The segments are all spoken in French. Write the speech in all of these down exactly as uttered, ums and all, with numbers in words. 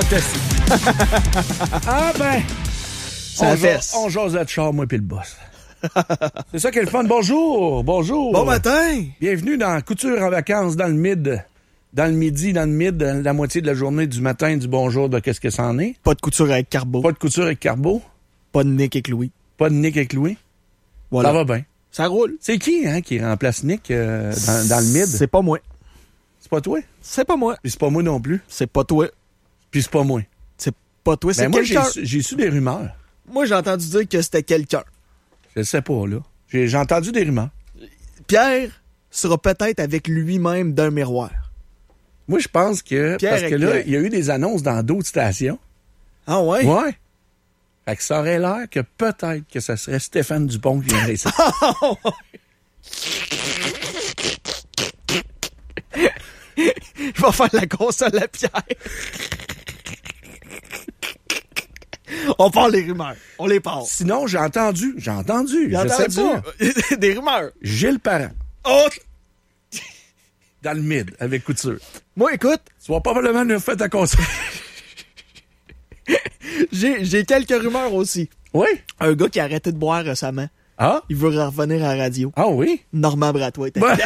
testé. Ah ben, ça on, fesse. Ja- on jase de char, moi puis le boss. C'est ça qui est le fun. Bonjour, bonjour. Bon matin. Bienvenue dans Couture en vacances dans le mid. Dans le midi, dans le mid, la moitié de la journée du matin du bonjour de qu'est-ce que ça en est. Pas de couture avec Carbo. Pas de couture avec Carbo. Pas de Nick avec Louis. Pas de Nick avec Louis. Voilà. Ça va bien. Ça roule. C'est qui hein, qui remplace Nick euh, dans, dans le mid? C'est pas moi. C'est pas toi? C'est pas moi. Puis c'est pas moi non plus. C'est pas toi. Puis c'est pas moi. C'est pas toi, c'est Ben moi, j'ai, quelqu'un. su- j'ai su des rumeurs. Moi, j'ai entendu dire que c'était quelqu'un. Je sais pas, là. J'ai, j'ai entendu des rumeurs. Pierre sera peut-être avec lui-même d'un miroir. Moi, je pense que... Pierre parce que avec là, Pierre. il y a eu des annonces dans d'autres stations. Ah ouais? Ouais. Fait que ça aurait l'air que peut-être que ça serait Stéphane Dupont qui viendrait ici. Je vais faire la console à Pierre. On parle des rumeurs. On les parle. Sinon, j'ai entendu, j'ai entendu, J'ai je entendu. sais pas. Des rumeurs. Gilles Parent, Oh! dans le mid, avec Couture. Moi, écoute, Tu vas probablement nous faire ta console. j'ai, j'ai quelques rumeurs aussi. Oui? Un gars qui a arrêté de boire récemment. Ah? Il veut revenir à la radio. Ah oui? Normand Bratois. était- Ben-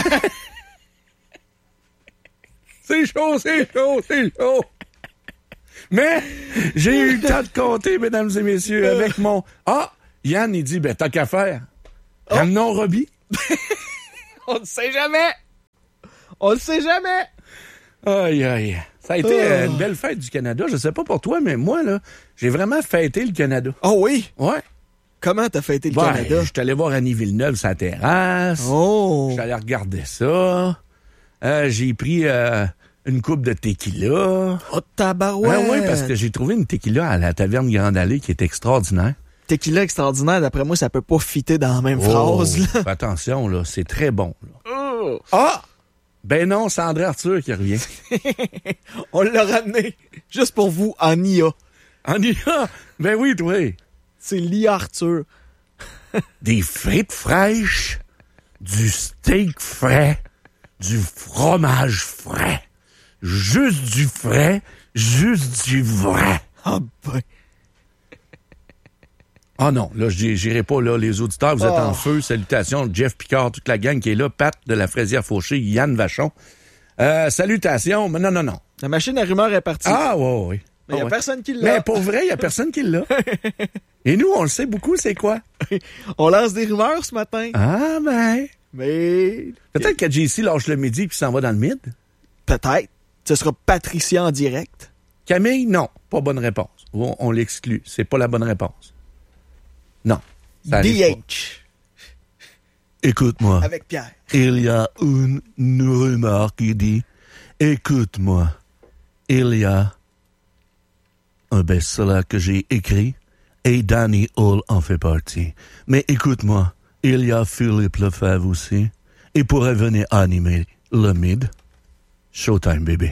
C'est chaud, c'est chaud, c'est chaud. Mais j'ai eu le temps de compter, mesdames et messieurs, avec mon... Ah! Yann, il dit, ben t'as qu'à faire. Ramenons Robbie. On ne sait jamais. On ne sait jamais. Aïe, aïe. Ça a été Oh. euh, une belle fête du Canada. Je sais pas pour toi, mais moi, là, j'ai vraiment fêté le Canada. Oh oui. Ouais. Comment t'as fêté le Ben, Canada? je suis allé voir Annie Villeneuve sa terrasse. Oh. J'allais regarder ça. Euh, j'ai pris euh, une coupe de tequila. Oh, tabarouette. Ouais, ouais, parce que j'ai trouvé une tequila à la taverne Grande Allée qui est extraordinaire. Tequila extraordinaire, d'après moi, ça peut pas fitter dans la même phrase. Là. Fais attention, là, c'est très bon. Là. Oh. Ah! Ben non, c'est André Arthur qui revient. On l'a ramené juste pour vous en I A. On y va. Ben oui, toi. C'est l'I A Arthur. Des frites fraîches, du steak frais, du fromage frais, juste du frais, juste du vrai. Ah ben. Ah non, là, j'y- j'irai pas, là, les auditeurs, vous êtes Oh. en feu. Salutations, Jeff Picard, toute la gang qui est là, Pat de la Fraisière Fauchée, Yann Vachon. Euh, salutations, mais non, non, non. La machine à rumeurs est partie. Ah, ouais, ouais. Mais il n'y Ah, a ouais. personne qui l'a. Mais pour vrai, il y a personne qui l'a. Et nous, on le sait beaucoup, c'est quoi? On lance des rumeurs ce matin. Ah, ben. Mais Peut-être que J C lâche le midi puis s'en va dans le mid. peut-être. Ce sera Patricia en direct. Camille, non, pas bonne réponse. On, on l'exclut. C'est pas la bonne réponse. Non. ça arrive pas. D H. Écoute-moi. Avec Pierre. Il y a une, une rumeur qui dit écoute-moi. Il y a un best-seller que j'ai écrit et Danny Hall en fait partie. Mais écoute-moi, il y a Philippe Lefebvre aussi. Il pourrait venir animer le mid. Showtime, baby.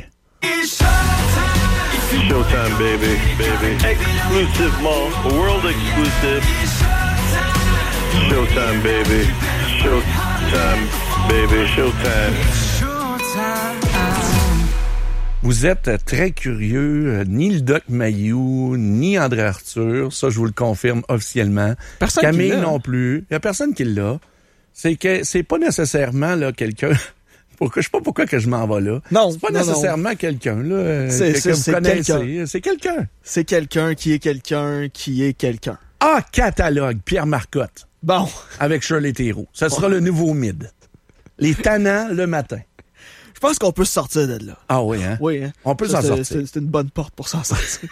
Showtime, baby, baby. Exclusivement, world exclusive. Showtime, baby. Showtime, baby. Showtime. Vous êtes très curieux, euh, ni le Doc Mayou, ni André Arthur, ça je vous le confirme officiellement. Personne qui Camille l'a. non plus, il y a personne qui l'a. C'est que c'est pas nécessairement là quelqu'un. Pourquoi je sais pas pourquoi que je m'en vais là. Non, c'est pas non, nécessairement quelqu'un là euh, C'est- que, c'est- que vous c'est connaissez. quelqu'un. C'est quelqu'un. C'est quelqu'un qui est quelqu'un qui est quelqu'un. Ah, catalogue, Pierre Marcotte Bon. avec Shirley Thérault. Ça sera le nouveau mid. Les tannants le matin. Je pense qu'on peut se sortir de là. Ah oui hein. Oui, hein? On peut Ça, s'en c'est- sortir. C'est c'est une bonne porte pour s'en sortir.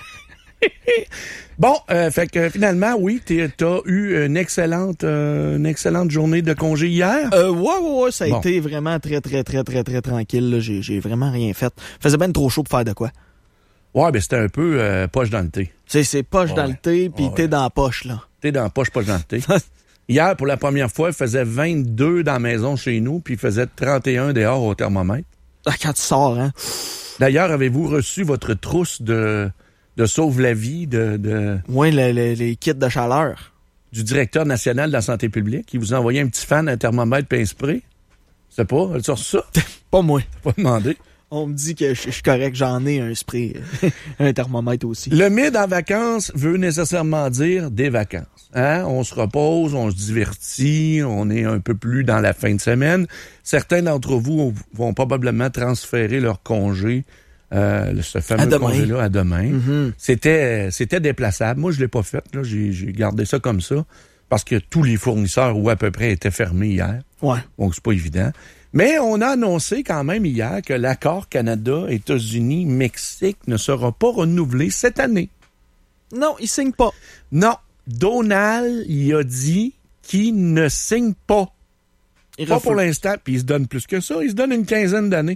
Bon, euh, fait que finalement, oui, t'es- t'as eu une excellente, euh, une excellente journée de congé hier. Euh, ouais, ouais, ouais, ça a Bon. été vraiment très, très, très, très, très tranquille. là. J'ai, j'ai vraiment rien fait. Faisait bien trop chaud pour faire de quoi. Ouais, ben c'était un peu euh, poche dans le thé. C'est, c'est poche Ouais. dans le thé, puis Ouais. t'es dans la poche, là. T'es dans la poche, poche dans le thé. Hier, pour la première fois, il faisait vingt-deux dans la maison chez nous, puis il faisait trente et un dehors au thermomètre. Ah, quand tu sors, hein. D'ailleurs, avez-vous reçu votre trousse de, de sauve-la-vie de, de, Ouais, le- le- les kits de chaleur. du directeur national de la santé publique? Il vous a envoyé un petit fan, un thermomètre, puis un spray? C'est pas? As-tu reçu ça? Pas moi. Pas demandé. On me dit que je je suis correct, j'en ai un spray, un thermomètre aussi. Le mid en vacances veut nécessairement dire des vacances. Hein? On se repose, on se divertit, on est un peu plus dans la fin de semaine. Certains d'entre vous vont probablement transférer leur congé, euh, ce fameux congé-là, à demain. Mm-hmm. C'était, c'était déplaçable. Moi, je l'ai pas fait. Là. J'ai, j'ai gardé ça comme ça parce que tous les fournisseurs, ou à peu près, étaient fermés hier. Ouais. Donc, c'est pas évident. Mais on a annoncé quand même hier que l'accord Canada, États-Unis, Mexique ne sera pas renouvelé cette année. Non, il signe pas. Non. Donald, il a dit qu'il ne signe pas. Il pas refuse. Pour l'instant, puis il se donne plus que ça. Il se donne une quinzaine d'années.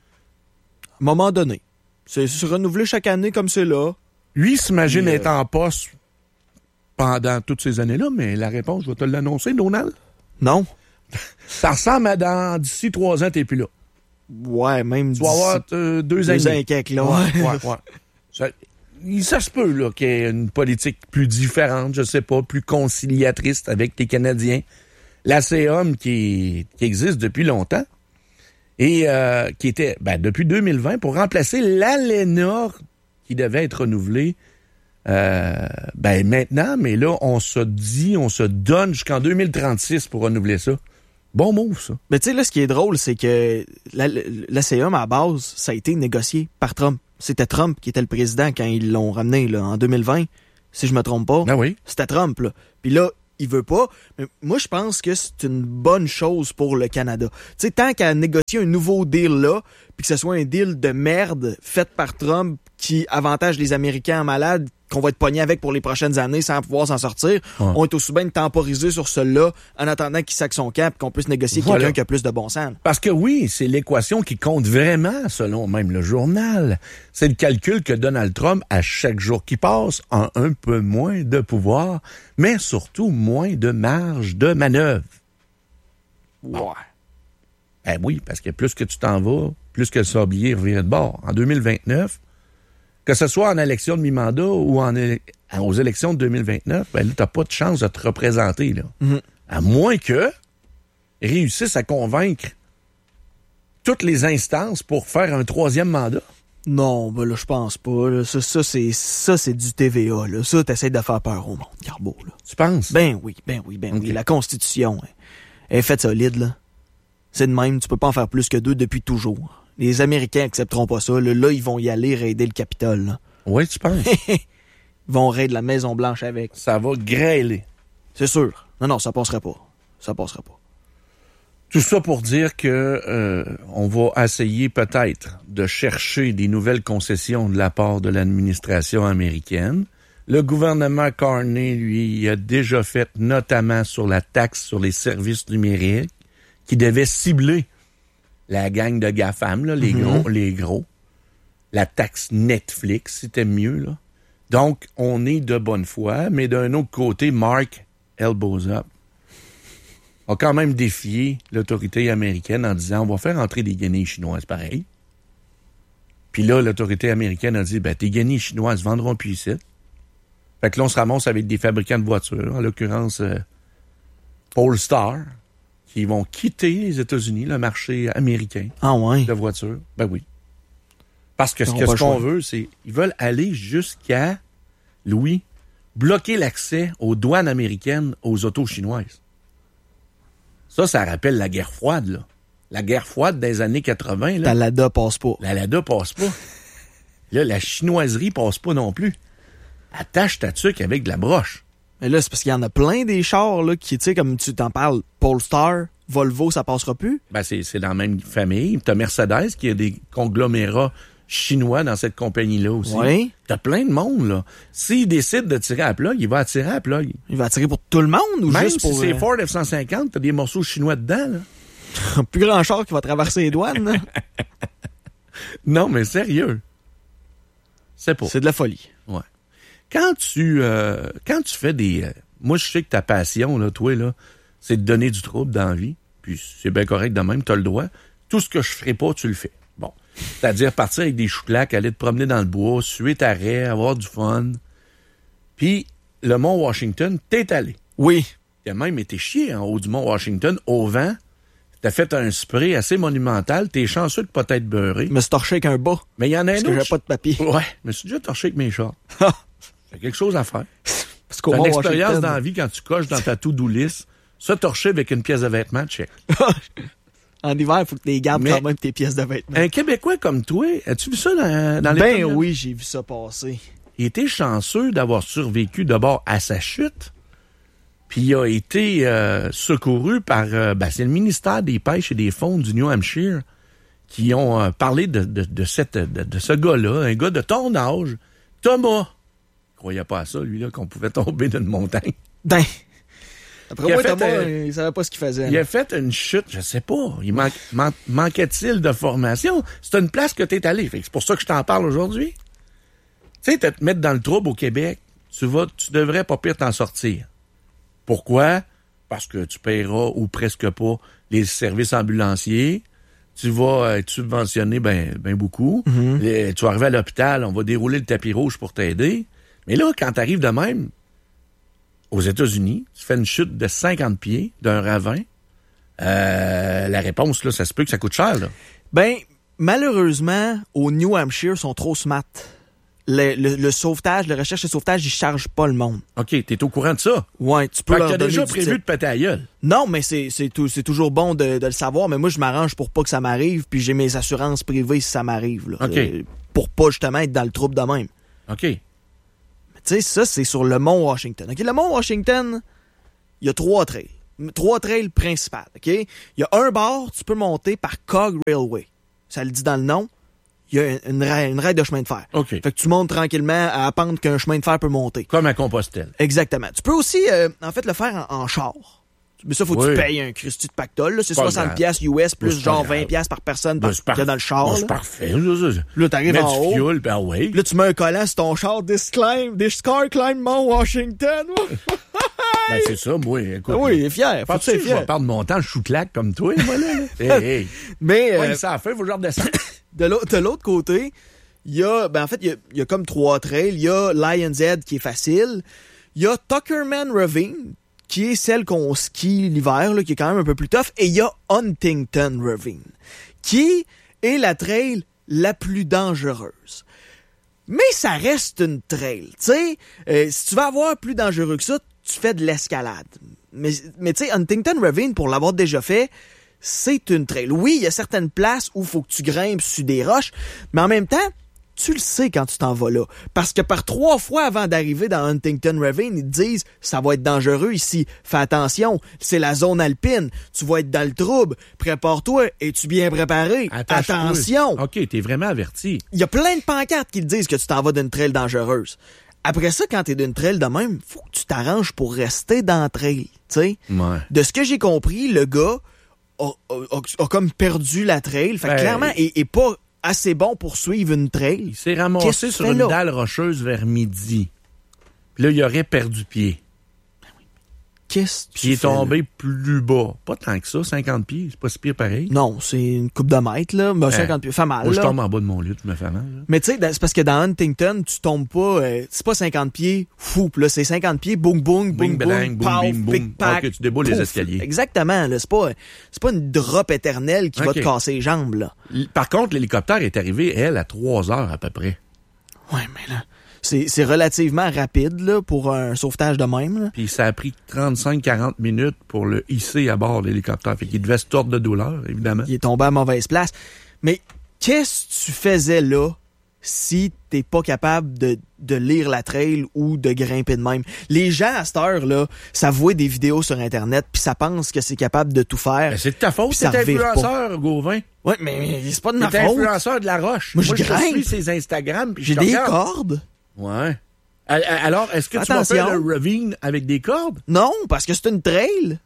À un moment donné. C'est, c'est renouvelé chaque année comme c'est là. Lui s'imagine euh... être en poste pendant toutes ces années-là, mais la réponse, je vais te l'annoncer, Donald. Non. Ça ressemble à dans d'ici trois ans, t'es plus là. Ouais, même tu vas avoir euh, deux années. Deux ans et quelques, là. Ouais, ouais, ouais. Ça, ça se peut, là, qu'il y ait une politique plus différente, je sais pas, plus conciliatrice avec les Canadiens. La C O M qui, qui existe depuis longtemps et euh, qui était, ben, depuis deux mille vingt, pour remplacer l'ALENA qui devait être renouvelée euh, ben, maintenant, mais là, on se dit, on se donne jusqu'en deux mille trente-six pour renouveler ça. Bon move, ça. Mais tu sais, là, ce qui est drôle, c'est que la, la C O M, à la base, ça a été négocié par Trump. C'était Trump qui était le président quand ils l'ont ramené là, en deux mille vingt, si je me trompe pas. Ah oui. C'était Trump, là. Puis là, il veut pas. Mais moi, je pense que c'est une bonne chose pour le Canada. Tu sais, tant qu'à négocier un nouveau deal là, puis que ce soit un deal de merde fait par Trump qui avantage les Américains en malade, qu'on va être pogné avec pour les prochaines années sans pouvoir s'en sortir, ouais. On est aussi bien de temporiser sur celui-là en attendant qu'il saque son camp et qu'on puisse négocier voilà. Quelqu'un qui a plus de bon sens. Parce que oui, c'est l'équation qui compte vraiment, selon même le journal. C'est le calcul que Donald Trump, à chaque jour qui passe, a un peu moins de pouvoir, mais surtout moins de marge de manœuvre. Ouais. Ben oui, parce que plus que tu t'en vas, plus que le sablier revient de bord. En deux mille vingt-neuf, que ce soit en élection de mi-mandat ou en éle- aux élections de deux mille vingt-neuf, ben là, t'as pas de chance de te représenter, là. Mm-hmm. À moins que réussissent à convaincre toutes les instances pour faire un troisième mandat. Non, ben là, je pense pas. Là. Ça, ça, c'est, ça, c'est du T V A, là. Ça, t'essaies de faire peur au monde, Carbo, là. Tu penses? Ben oui, ben oui, ben okay. oui. La Constitution, hein, elle est faite solide, là. C'est de même, tu peux pas en faire plus que deux depuis toujours. Les Américains accepteront pas ça. Là, là ils vont y aller raider le Capitole. Là. Oui, tu penses? Ils vont raider la Maison-Blanche avec. Ça va grêler. C'est sûr. Non, non, ça passerait pas. Ça passerait pas. Tout ça pour dire que euh, on va essayer peut-être de chercher des nouvelles concessions de la part de l'administration américaine. Le gouvernement Carney, lui, il a déjà fait notamment sur la taxe sur les services numériques qui devait cibler la gang de GAFAM, là, les mm-hmm. gros, les gros. La taxe Netflix, c'était mieux, là. Donc, on est de bonne foi, mais d'un autre côté, Mark Elbows Up a quand même défié l'autorité américaine en disant, on va faire entrer des guenilles chinoises pareil. Puis là, l'autorité américaine a dit, ben, tes guenilles chinoises vendront plus ici. Fait que là, on se ramasse avec des fabricants de voitures, en l'occurrence, euh, Polestar, qui vont quitter les États-Unis, le marché américain ah ouais. de voitures. Ben oui. Parce que ce, que ce qu'on veut, c'est ils veulent aller jusqu'à, Louis, bloquer l'accès aux douanes américaines aux autos chinoises. Ça, ça rappelle la guerre froide, là. La guerre froide des années quatre-vingts, là. La Lada passe pas. La Lada passe pas. Là, la chinoiserie passe pas non plus. Attache ta tuque avec de la broche. Mais là, c'est parce qu'il y en a plein des chars, là, qui, tu sais, comme tu t'en parles, Polestar, Volvo, ça passera plus. Ben, c'est, c'est dans la même famille. T'as Mercedes qui a des conglomérats chinois dans cette compagnie-là aussi. Oui. T'as plein de monde, là. S'il décide de tirer à la plug, il va attirer à la plug. Il va attirer pour tout le monde ou même juste si pour... c'est euh... Ford F cent cinquante, t'as des morceaux chinois dedans, là. Plus grand char qui va traverser les douanes, là. Non, mais sérieux. C'est pas. C'est de la folie. Ouais. Quand tu, euh, quand tu fais des... Euh, moi, je sais que ta passion, là, toi, là, c'est de donner du trouble dans la vie. Puis c'est bien correct de même, t'as le droit. Tout ce que je ferai pas, tu le fais. Bon. C'est-à-dire partir avec des chouclacs, aller te promener dans le bois, suer ta raie, avoir du fun. Puis, le mont Washington, t'es allé. Oui. Tu as même été chier en haut du mont Washington, au vent. t'as fait un spray assez monumental, t'es chanceux de pas t'être beurré. Je me suis torché avec un bas. Mais il y en a un Parce autre. que j'avais pas de papier. Ouais, je me suis déjà torché avec mes shorts. C'est quelque chose à faire. Parce qu'au C'est une Mont expérience Washington- dans la vie quand tu coches dans ta to-do list. Ça, torché avec une pièce de vêtement, check. En hiver, il faut que tu les gardes Mais- quand même tes pièces de vêtements. Un Québécois comme toi, as-tu vu ça dans, dans les Ben premières- oui, j'ai vu ça passer. Il était chanceux d'avoir survécu d'abord à sa chute, puis il a été euh, secouru par euh, ben, c'est le ministère des Pêches et des Fonds du New Hampshire qui ont euh, parlé de, de, de, cette, de, de ce gars-là, un gars de ton âge, Thomas. Il croyait pas à ça, lui, là, qu'on pouvait tomber d'une montagne. Ben. Après Il a moi, fait, Thomas, euh, il savait pas ce qu'il faisait. Il là. a fait une chute, je sais pas. Il man- man- manquait-il de formation? C'est une place que t'es allé. Fait que c'est pour ça que je t'en parle aujourd'hui. Tu sais, te mettre dans le trouble au Québec, tu vas, tu devrais pas pire t'en sortir. Pourquoi? Parce que tu paieras ou presque pas les services ambulanciers. Tu vas être subventionné ben, ben beaucoup. Mm-hmm. Les- tu vas arriver à l'hôpital, on va dérouler le tapis rouge pour t'aider. Mais là, quand t'arrives de même, aux États-Unis, tu fais une chute de cinquante pieds d'un ravin, euh, la réponse, là, ça se peut que ça coûte cher, là. Ben, malheureusement, au New Hampshire, ils sont trop smart. Le, le, le sauvetage, la recherche et sauvetage, ils chargent pas le monde. OK, t'es au courant de ça? Ouais, tu peux Fait que leur t'as donner déjà du prévu type. de péter la gueule. Non, mais c'est c'est tout- c'est toujours bon de, de le savoir, mais moi, je m'arrange pour pas que ça m'arrive, puis j'ai mes assurances privées si ça m'arrive. Là. OK. Euh, pour pas justement être dans le trouble de même. OK. Mais tu sais, ça, c'est sur le mont Washington. OK, le mont Washington, il y a trois trails. Trois trails principales, OK? Il y a un bord, tu peux monter par Cog Railway. Ça le dit dans le nom. Il y a une, une, rail, une rail de chemin de fer. OK. Fait que tu montes tranquillement à la pente qu'un chemin de fer peut monter. Comme à Compostelle. Exactement. Tu peux aussi, euh, en fait, le faire en, en char. Mais ça, faut que Oui. tu payes un Christy de pactole. là. C'est Pas soixante grave. piastres U S plus C'est pas genre grave. vingt piastres par personne Ben, par, c'est par- qu'il y a dans le char. Ben, c'est là. parfait. Ça, ça. Là, t'arrives Mets en du haut. fioul, ben oui. Là, tu mets un collant sur ton char. This climb, this car climb Mount Washington. Ben, c'est ça, moi. Écoute, Ah oui, il est fier. Faut que Penses-tu tu que sois je vais fier. perdre mon temps, je chou-claque comme toi, moi, là? là? Hey, hey. Mais Ouais, euh, ça a fait, faut que je redescende. de l'autre de l'autre côté, il y a, ben en fait, il y a, il y a comme trois trails. Il y a Lion's Head qui est facile. Il y a Tuckerman Ravine, qui est celle qu'on skie l'hiver, là, qui est quand même un peu plus tough. Et il y a Huntington Ravine, qui est la trail la plus dangereuse. Mais ça reste une trail, tu sais. Euh, si tu veux avoir plus dangereux que ça, tu fais de l'escalade. Mais, mais tu sais, Huntington Ravine, pour l'avoir déjà fait, c'est une trail. Oui, il y a certaines places où il faut que tu grimpes sur des roches, mais en même temps, tu le sais quand tu t'en vas là. Parce que par trois fois avant d'arriver dans Huntington Ravine, ils te disent « ça va être dangereux ici, fais attention, c'est la zone alpine, tu vas être dans le trouble, prépare-toi, es-tu bien préparé? Attache-toi. Attention! » OK, t'es vraiment averti. Il y a plein de pancartes qui te disent que tu t'en vas d'une trail dangereuse. Après ça, quand t'es d'une trail de même, faut que tu t'arranges pour rester dans la trail, tu sais. Ouais. De ce que j'ai compris, le gars a, a- a- a comme perdu la trail. Fait que Ben, clairement, il est pas assez bon pour suivre une trail. Il s'est ramassé Qu'est-ce que tu sur fais une là? dalle rocheuse vers midi. Puis là, il aurait perdu pied. Qu'est-ce que Puis tu il est fais, là? tombé plus bas. Pas tant que ça, cinquante pieds. C'est pas si pire pareil. Non, c'est une coupe de mètres, là. Ben, cinquante pieds. Fait mal, Moi, je là. tombe en bas de mon lit, tu me fais mal. là. Mais tu sais, dans- c'est parce que dans Huntington, tu tombes pas, euh, c'est pas cinquante pieds, fou, pis là, c'est cinquante pieds, boum, boum, boum, Bing, boum, bang, boum, pow, bing, boum. pic, pac, Ok, tu déboules les pouf. escaliers. Exactement, là, c'est pas, c'est pas une drop éternelle qui va Ok. te casser les jambes, là. L- Par contre, l'hélicoptère est arrivé, elle, à trois heures à peu près. Ouais, mais là, c'est, c'est relativement rapide, là, pour un sauvetage de même, là. Puis ça a pris trente-cinq à quarante minutes pour le hisser à bord de l'hélicoptère. Fait qu'il devait se tordre de douleur, évidemment. Il est tombé à mauvaise place. Mais qu'est-ce que tu faisais là si t'es pas capable de, de lire la trail ou de grimper de même? Les gens, à cette heure-là, ça voit des vidéos sur Internet puis ça pense que c'est capable de tout faire. Ben, c'est de ta faute, Puis ça t'es revire influenceur, Gauvin. Ouais, mais, mais c'est pas de ma T'es faute. influenceur de la roche. Moi, je je grimpe. suis ses Instagram. puis J'ai je te des regarde. cordes. Ouais. A- a- Alors, est-ce que tu vas Attention. faire le ravine avec des cordes? Non, parce que c'est une trail.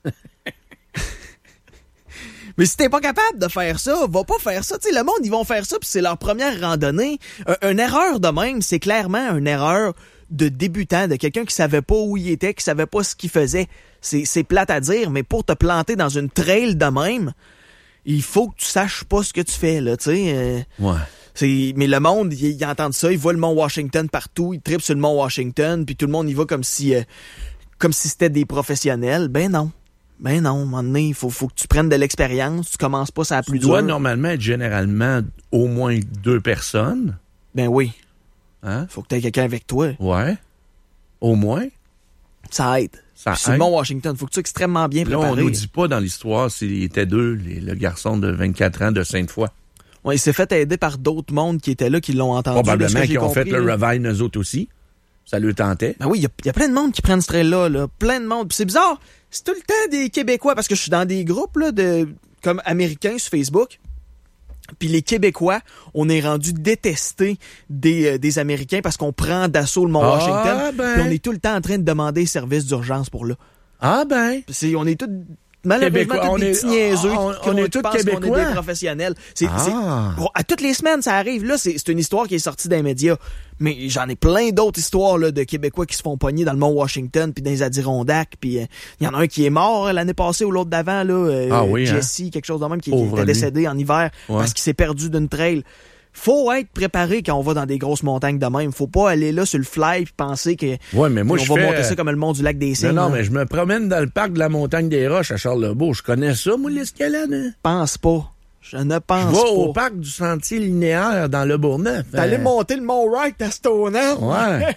Mais si t'es pas capable de faire ça, va pas faire ça. Tu sais, le monde, ils vont faire ça, puis c'est leur première randonnée. Un- une erreur de même, c'est clairement une erreur de débutant, de quelqu'un qui savait pas où il était, qui savait pas ce qu'il faisait. C'est, c'est plate à dire, mais pour te planter dans une trail de même, il faut que tu saches pas ce que tu fais, là, tu sais. euh, Ouais. c'est, mais le monde, il, il entend ça, il voit le mont Washington partout, il tripe sur le mont Washington, puis tout le monde y va comme si, euh, comme si c'était des professionnels. Ben non. Ben non, à un moment donné, il faut, faut que tu prennes de l'expérience. Tu commences pas ça à plus Tu dois dur. normalement être généralement au moins deux personnes. Ben oui. Hein? Faut que tu aies quelqu'un avec toi. Ouais. Au moins. Ça aide. Ça Puis c'est le aide. Mont Washington. Faut que tu sois extrêmement bien Là, on préparé. nous dit pas dans l'histoire s'il était deux, les- le garçon de vingt-quatre ans de Sainte-Foy. Ouais, il s'est fait aider par d'autres mondes qui étaient là, qui l'ont entendu. de ce Probablement que j'ai qu'ils ont compris, fait le là. revive, eux autres aussi. Ça le tentait. Ben oui, il y, a- y a plein de monde qui prennent ce trail-là, là. Plein de monde. Puis c'est bizarre. C'est tout le temps des Québécois, parce que je suis dans des groupes, là, de, comme américains sur Facebook. Puis les Québécois, on est rendu détestés des, euh, des Américains parce qu'on prend d'assaut le Mont Ah, Washington. ben. Puis on est tout le temps en train de demander service d'urgence pour là. Ah ben. Puis c'est, on est tous, malheureusement, Québécois, tous on des est- petits niaiseux on- qui, on qui est tous pensent qu'on est Québécois. des professionnels. C'est, Ah. c'est- bon, à toutes les semaines, ça arrive. Là, c'est, c'est une histoire qui est sortie des médias. Mais j'en ai plein d'autres histoires là, de Québécois qui se font pogner dans le Mont Washington puis dans les Adirondacks. Puis il euh, y en a un qui est mort euh, l'année passée ou l'autre d'avant. Là, euh, Ah oui, Jesse, quelque chose de même, qui, qui Pauvre était lui. décédé en hiver Ouais. parce qu'il s'est perdu d'une trail. Faut être préparé quand on va dans des grosses montagnes de même. Faut pas aller là sur le fly puis penser que Ouais, mais moi, on je va fais... monter ça comme le mont du lac des Non, Cygnes. non, là. mais je me promène dans le parc de la Montagne des Roches à Charlebourg. Je connais ça, moi, l'escalade. Hein? Pense pas. Je ne Je pense vais pas. au parc du Sentier linéaire dans le Bourgneuf. T'es allé Euh, monter le Mont Wright à Stoneham? Ouais.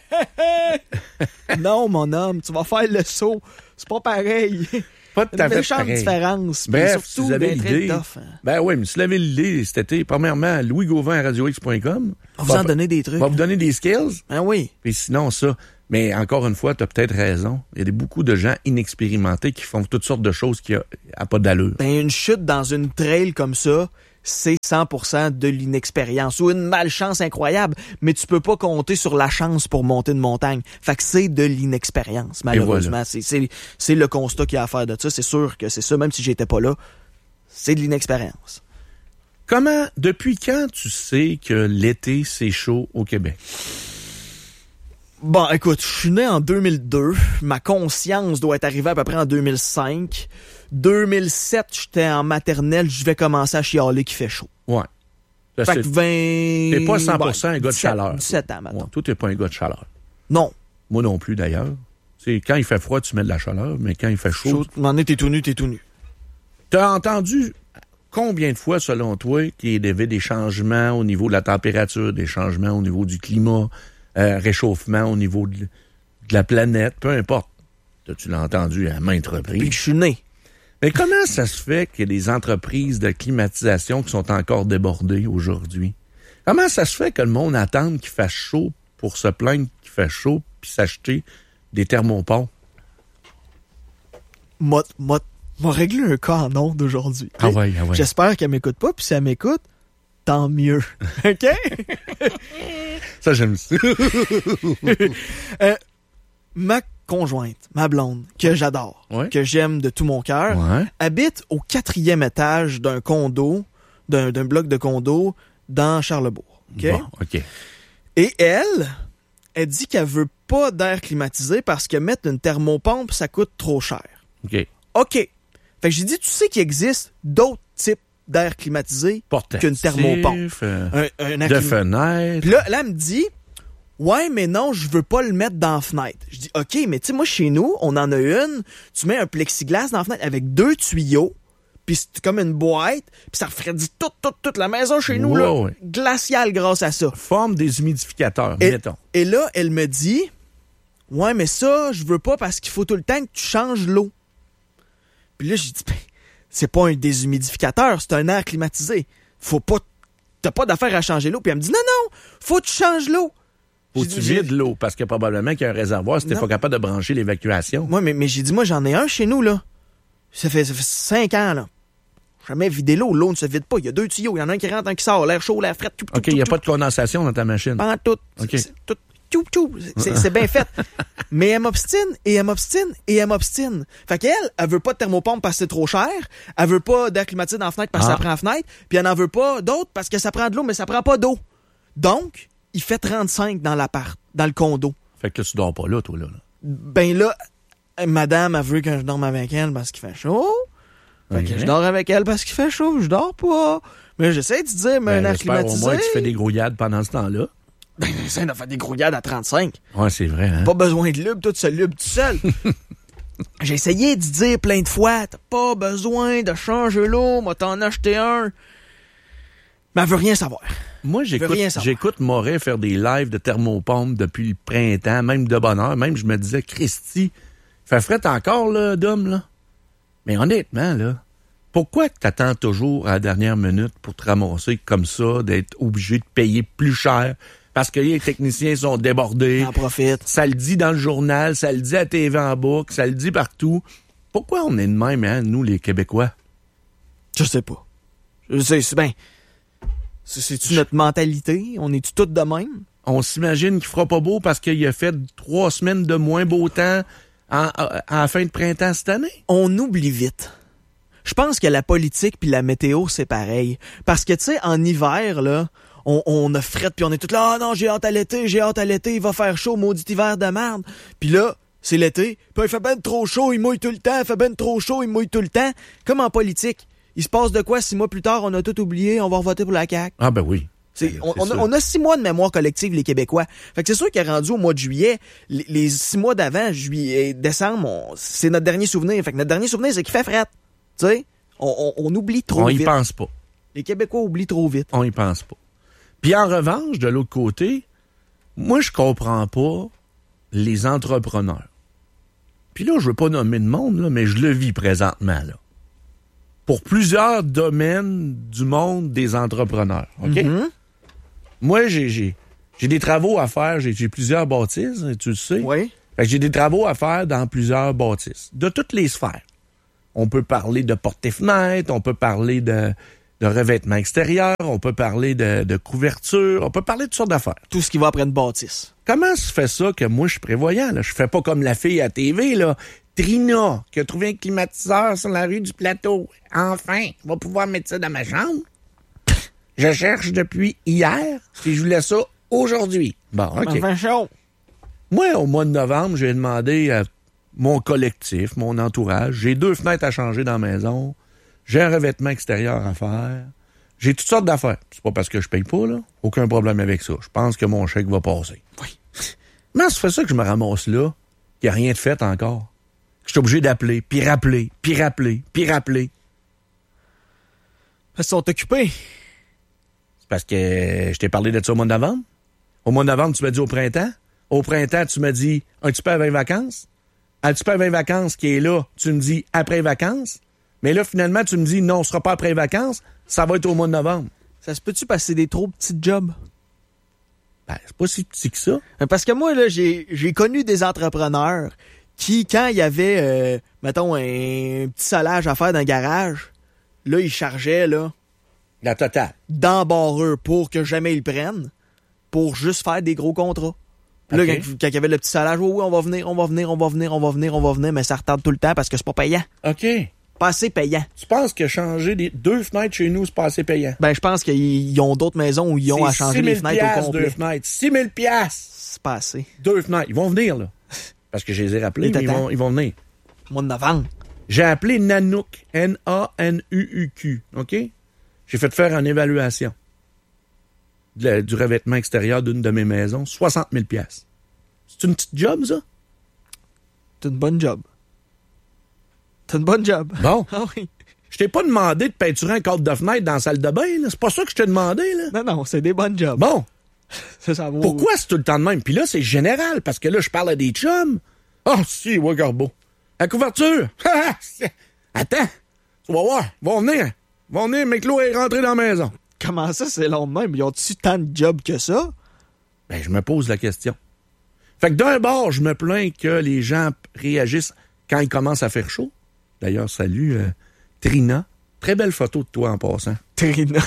Non, mon homme, tu vas faire le saut. C'est pas pareil. Pas tout Une à fait méchante pareil. différence. Puis Bref, surtout, si vous avez des trails l'idée... tough, hein. Ben oui, mais si vous avez l'idée cet été, premièrement, louis gauvin à radio x point com. On va vous en donner des trucs. va vous donner des skills. Ah oui. Puis sinon, ça. Mais encore une fois, tu as peut-être raison. Il y a des, beaucoup de gens inexpérimentés qui font toutes sortes de choses qui n'ont pas d'allure. Ben, une chute dans une trail comme ça, c'est cent pour cent de l'inexpérience ou une malchance incroyable, mais tu peux pas compter sur la chance pour monter une montagne. Fait que c'est de l'inexpérience, malheureusement. voilà. C'est, c'est, c'est le constat qu'il y a à faire de ça. C'est sûr que c'est ça, même si j'étais pas là. C'est de l'inexpérience. Comment, depuis quand tu sais que l'été, c'est chaud au Québec? Bon, écoute, je suis né en deux mille deux. Ma conscience doit être arrivée à peu près en deux mille cinq. deux mille sept, j'étais en maternelle, je vais commencer à chialer qu'il fait chaud. Ouais. Ça, Fait que c'est- vingt... T'es pas cent pour cent ouais, un gars de dix-sept chaleur. dix-sept ans, maintenant. Ouais, toi, t'es pas un gars de chaleur. Non. Moi non plus, d'ailleurs. C'est quand il fait froid, tu mets de la chaleur, mais quand il fait chaud... Chaud. M'en est, t'es tout nu, t'es tout nu. T'as entendu combien de fois, selon toi, qu'il y avait des changements au niveau de la température, des changements au niveau du climat, euh, réchauffement au niveau de, de la planète, peu importe. Tu l'as entendu à maintes Puis reprises. que je suis né. Mais comment ça se fait qu'il y a des entreprises de climatisation qui sont encore débordées aujourd'hui? Comment ça se fait que le monde attend qu'il fasse chaud pour se plaindre qu'il fait chaud puis s'acheter des thermopompes? M'a, m'a, m'a réglé un cas en ondes aujourd'hui. Ah ouais, ah ouais. J'espère qu'elle m'écoute pas, puis si elle m'écoute, tant mieux. OK? Ça, j'aime ça. Euh, ma conjointe, ma blonde, que j'adore, Ouais. que j'aime de tout mon cœur, Ouais. habite au quatrième étage d'un condo, d'un, d'un bloc de condo dans Charlebourg. OK? Bon, OK. Et elle, elle dit qu'elle veut pas d'air climatisé parce que mettre une thermopompe, ça coûte trop cher. OK. OK. Fait que j'ai dit, tu sais qu'il existe d'autres types d'air climatisé Portatif, qu'une thermopompe. euh, Un, un air de climatisé. fenêtre. Puis là, là, elle me dit, ouais, mais non, je veux pas le mettre dans la fenêtre. Je dis, OK, mais tu sais, moi, chez nous, on en a une. Tu mets un plexiglas dans la fenêtre avec deux tuyaux, puis c'est comme une boîte, puis ça refroidit toute, toute, toute la maison chez nous, Ouais, là, ouais. glaciale grâce à ça. Forme des humidificateurs, Et, mettons. et là, elle me dit, ouais, mais ça, je veux pas parce qu'il faut tout le temps que tu changes l'eau. Puis là, j'ai dit, ben, c'est pas un déshumidificateur, c'est un air climatisé. Faut pas, t'as pas d'affaire à changer l'eau. Puis elle me dit, non, non, faut que tu changes l'eau. Faut J'ai que tu dit, j'ai- vides l'eau, parce que probablement qu'il y a un réservoir si t'es Non. pas capable de brancher l'évacuation. Moi, mais, mais j'ai dit, moi, j'en ai un chez nous, là. Ça fait, ça fait cinq ans, là. Jamais vidé l'eau. L'eau ne se vide pas. Il y a deux tuyaux. Il y en a un qui rentre, un qui sort. L'air chaud, l'air frais. Tout, tout, OK, il n'y a tout, pas de condensation dans ta machine. Pas en tout. OK. C'est- c'est tout. Tchou, tchou. C'est c'est bien fait. Mais elle m'obstine, et elle m'obstine, et elle m'obstine. Fait qu'elle, elle veut pas de thermopompe parce que c'est trop cher. Elle veut pas d'air climatisé dans la fenêtre parce que Ah. ça prend la fenêtre. Puis elle n'en veut pas d'autres parce que ça prend de l'eau, mais ça prend pas d'eau. Donc, il fait trente-cinq dans l'appart, dans le condo. Fait que là, tu dors pas là, toi, là. là. Ben là, madame, elle veut que je dorme avec elle parce qu'il fait chaud. Fait que Ok. je dors avec elle parce qu'il fait chaud. Je dors pas. Mais j'essaie de te dire, mais Ben, un air j'espère au climatisé. moins que tu fais des grouillades pendant ce temps-là. Ben, j'essaie de faire des grouillades à trente-cinq. Ouais, c'est vrai, hein? Pas besoin de lube, tout se lube tout seul. J'ai essayé de dire plein de fois, t'as pas besoin de changer l'eau, moi t'en acheter un. Mais elle veut rien savoir. Moi, j'écoute, j'écoute Moret faire des lives de thermopompe depuis le printemps, même de bonne heure. Même, je me disais, Christy, fait fret encore, là, d'homme, là. Mais honnêtement, là, pourquoi que t'attends toujours à la dernière minute pour te ramasser comme ça, d'être obligé de payer plus cher? Parce que les techniciens sont débordés. En profite. Ça le dit dans le journal, ça le dit à T V en boucle, ça le dit partout. Pourquoi on est de même, hein, nous, les Québécois? Je sais pas. Je sais, c'est bien... C'est-tu notre mentalité? On est-tu tous de même? On s'imagine qu'il fera pas beau parce qu'il a fait trois semaines de moins beau temps en, à, à la fin de printemps cette année? On oublie vite. Je pense que la politique puis la météo, c'est pareil. Parce que, tu sais, en hiver, là, on, on a frette puis on est tous là, « Ah non, j'ai hâte à l'été, j'ai hâte à l'été, il va faire chaud, maudit hiver de merde. » Puis là, c'est l'été, puis il fait ben trop chaud, il mouille tout le temps, il fait ben trop chaud, il mouille tout le temps. Comme en politique. Il se passe de quoi six mois plus tard, on a tout oublié, on va voter pour la C A Q. Ah ben oui. C'est, on, on, a, on a six mois de mémoire collective, les Québécois. Fait que c'est sûr qu'il est rendu au mois de juillet. Les, les six mois d'avant, juillet, décembre, on, c'est notre dernier souvenir. Fait que notre dernier souvenir, c'est qu'il fait fret. Tu sais, on, on, on oublie trop on vite. On y pense pas. Les Québécois oublient trop vite. On y pense pas. Puis en revanche, de l'autre côté, moi, je comprends pas les entrepreneurs. Puis là, je veux pas nommer de monde, là, mais je le vis présentement, là. Pour plusieurs domaines du monde des entrepreneurs. OK? Mm-hmm. Moi, j'ai, j'ai, j'ai des travaux à faire. J'ai, j'ai plusieurs bâtisses, tu le sais. Oui. Fait que j'ai des travaux à faire dans plusieurs bâtisses, de toutes les sphères. On peut parler de portes et fenêtres, on peut parler de, de revêtement extérieur, on peut parler de, de couverture, on peut parler de toutes sortes d'affaires. Tout ce qui va après une bâtisse. Comment se fait ça que moi, je suis prévoyant? Là? Je fais pas comme la fille à T V, là. Trina, qui a trouvé un climatiseur sur la rue du Plateau. Enfin, on va pouvoir mettre ça dans ma chambre. Je cherche depuis hier, puis je voulais ça aujourd'hui. Bon, OK. Enfin chaud. Moi, au mois de novembre, j'ai demandé à mon collectif, mon entourage, j'ai deux fenêtres à changer dans la maison, j'ai un revêtement extérieur à faire, j'ai toutes sortes d'affaires. C'est pas parce que je paye pas, là. Aucun problème avec ça. Je pense que mon chèque va passer. Oui. Mais ça fait ça que je me ramasse là, qu'il n'y a rien de fait encore. Je suis obligé d'appeler, puis rappeler, puis rappeler, puis rappeler. Ils sont occupés. C'est parce que je t'ai parlé de ça au mois de novembre. Au mois de novembre, tu m'as dit au printemps. Au printemps, tu m'as dit un petit peu avant les vacances. Un petit peu avant les vacances qui est là, tu me dis après les vacances. Mais là, finalement, tu me dis non, ce sera pas après les vacances, ça va être au mois de novembre. Ça se peut-tu passer des trop petits jobs? Ben, c'est pas si petit que ça. Parce que moi, là, j'ai, j'ai connu des entrepreneurs qui, quand il y avait, euh, mettons, un petit solage à faire dans le garage, là, ils chargeaient, là... La totale. D'embarreur pour que jamais ils le prennent, pour juste faire des gros contrats. Puis okay. Là, quand, quand il y avait le petit solage, oui, oui, on va venir, on va venir, on va venir, on va venir, on va venir, mais ça retarde tout le temps parce que c'est pas payant. OK. Pas assez payant. Tu penses que changer des deux fenêtres chez nous, c'est pas assez payant? Ben, je pense qu'ils ont d'autres maisons où ils ont à changer les fenêtres au complet. deux fenêtres. six mille piastres. C'est pas assez. Deux fenêtres. Ils vont venir, là. Parce que je les ai rappelés, mais ils vont, ils vont venir. Mois de novembre. J'ai appelé Nanook. N A N U U Q. OK? J'ai fait faire une évaluation de, du revêtement extérieur d'une de mes maisons. soixante mille piastres. C'est une petite job, ça? C'est une bonne job. C'est une bonne job. Bon. Ah oui. Je t'ai pas demandé de peinturer un cadre de fenêtre dans la salle de bain, là. C'est pas ça que je t'ai demandé, là. Non, non, c'est des bonnes jobs. Bon. Ça, ça vaut... Pourquoi c'est tout le temps de même? Puis là, c'est général, parce que là, je parle à des chums. Ah, oh, si, ouais, Garbeau. La couverture. Attends. Tu vas voir. Ils vont venir. Ils vont venir, mais Claude est rentré dans la maison. Comment ça, c'est long de même? Ils ont-tu tant de jobs que ça? Ben, je me pose la question. Fait que d'un bord, je me plains que les gens réagissent quand il commence à faire chaud. D'ailleurs, salut, euh, Trina. Très belle photo de toi en passant. Trina.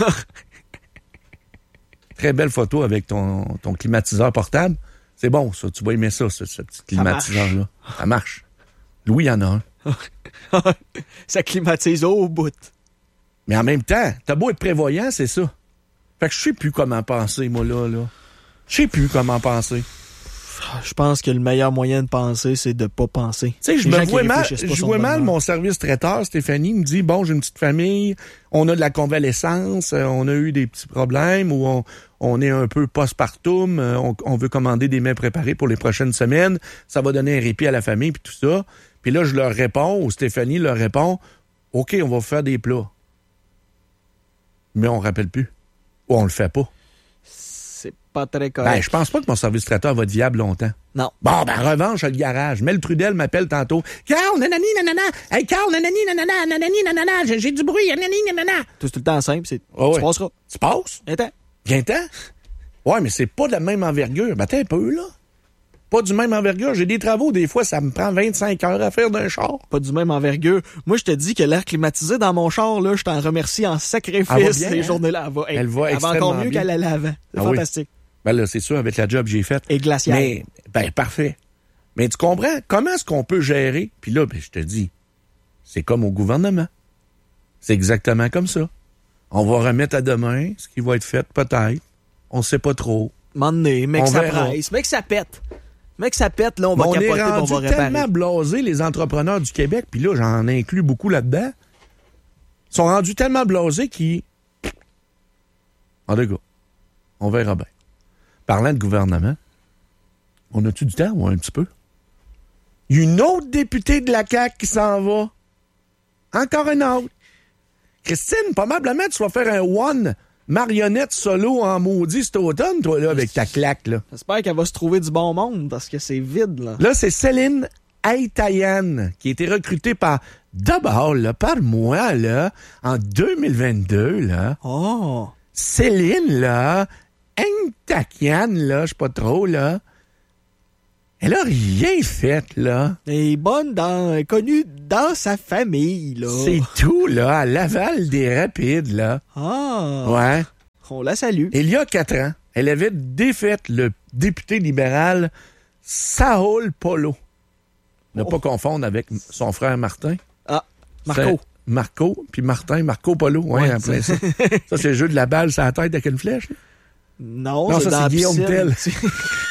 Très belle photo avec ton, ton climatiseur portable. C'est bon, ça. Tu vas aimer ça, ce, ce petit climatiseur-là. Ça marche. Louis, il y en a un. Ça climatise au bout. Mais en même temps, t'as beau être prévoyant, c'est ça. Fait que je sais plus comment penser, moi, là. là. Je sais plus comment penser. Je pense que le meilleur moyen de penser, c'est de pas penser. Tu sais, je me vois mal, je vois mal mon service traiteur, Stéphanie, me dit, bon, j'ai une petite famille, on a de la convalescence, on a eu des petits problèmes, ou on, on est un peu postpartum, on, on veut commander des mets préparés pour les prochaines semaines, ça va donner un répit à la famille, puis tout ça. Puis là, je leur réponds, ou Stéphanie leur répond, OK, on va faire des plats. Mais on ne rappelle plus. Ou on le fait pas. C'est pas très correct. Ben, je pense pas que mon service traiteur va être viable longtemps. Non. Bon, ben, en revanche, le garage. Mel Trudel m'appelle tantôt. Carl, nanani, nanana. Hey, Carl, nanani, nanana, nanani, nanana. J'ai, j'ai du bruit, nanani, nanana. Tout, tout le temps simple, c'est. Oh, tu ouais. passeras. Tu passes? Viens-t'en. Viens-t'en? Ouais, mais c'est pas de la même envergure. Ben, t'es un peu, là. Pas du même envergure. J'ai des travaux, des fois, ça me prend vingt-cinq heures à faire d'un char. Pas du même envergure. Moi, je te dis que l'air climatisé dans mon char, là, je t'en remercie en sacrifice Elle va bien, ces hein? journées-là. Elle va, Elle va elle va encore extrêmement mieux bien. qu'elle allait avant. C'est Ah oui. fantastique. Ben là, c'est sûr, avec la job que j'ai faite. Et glaciaire. Mais, ben, parfait. Mais tu comprends? Comment est-ce qu'on peut gérer? Puis là, ben, je te dis, c'est comme au gouvernement. C'est exactement comme ça. On va remettre à demain ce qui va être fait, peut-être. On sait pas trop. M'emmener, mec, On ça verra. presse. Mec, ça pète. Mec, ça pète, là, on va on capoter, est puis on rendu va réparer. tellement blasés, les entrepreneurs du Québec, puis là, j'en inclus beaucoup là-dedans, sont rendus tellement blasés qu'ils... En tout cas, on verra bien. Parlant de gouvernement, on a-tu du temps ou un petit peu? Il y a une autre députée de la C A Q qui s'en va. Encore une autre. Christine, probablement tu vas faire un one marionnette solo en maudit cet automne, toi, là, avec ta claque, là. J'espère qu'elle va se trouver du bon monde, parce que c'est vide, là. Là, c'est Céline Aitayan qui a été recrutée par, d'abord, là, par moi, là, en deux mille vingt-deux, là. Oh! Céline, là, Aitayan, là, je sais pas trop, là. Elle a rien fait, là. Elle est bonne dans, connue dans sa famille, là. C'est tout, là, à Laval des Rapides, là. Ah! Ouais. On la salue. Il y a quatre ans, elle avait défait le député libéral Saul Polo. Ne Oh. pas confondre avec son frère Martin. Ah, Marco. C'est Marco, puis Martin, Marco Polo. Ouais, Ouais, en plein ça. Ça, c'est le jeu de la balle sur la tête avec une flèche. là. Non, Non, c'est ça, dans c'est la Guillaume piscine. Tell.